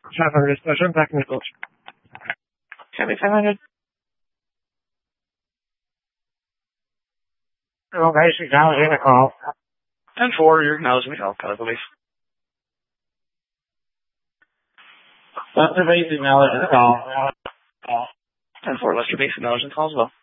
500 station, back in the coach. Chevy 500. Hello guys, acknowledging the call. 10-4, you're acknowledging the call, police. Lester Base acknowledging the call. 10-4, Lester Base acknowledging the call as well.